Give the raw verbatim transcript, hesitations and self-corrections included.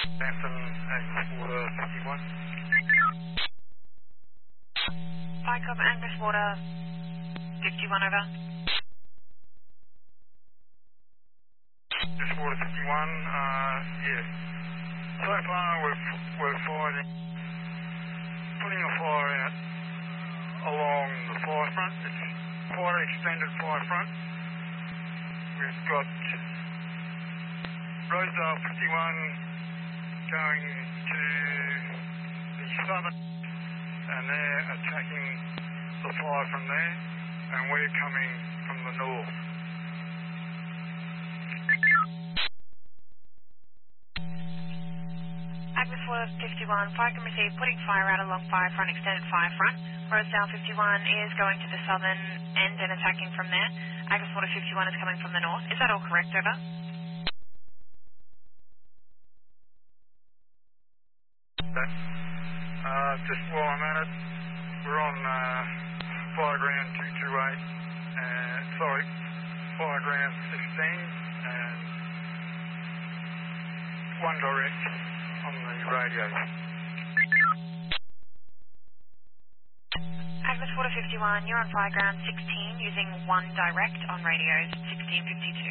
Benson, Agnes Water, fifty-one. Vicom, Agnes Water, fifty-one over. Agnes Water, fifty-one, uh, yeah. So far we're, we're firing, putting a fire out along the fire front. It's quite an extended fire front. We've got Rosedale fifty-one going to the southern, and they're attacking the fire from there, and we're coming from the north. Agnes Water, fifty-one, Vicom received, putting fire out along fire front, extended fire front. Rosedale fifty-one is going to the southern end and attacking from there. Agnes Water, fifty-one is coming from the north. Is that all correct, over? That, uh, just while I'm at it, we're on uh, Fireground two two eight, and sorry, Fireground sixteen, and one direct on the radio. Agnes Water, fifty-one, you're on Fireground sixteen using one direct on radios sixteen fifty-two.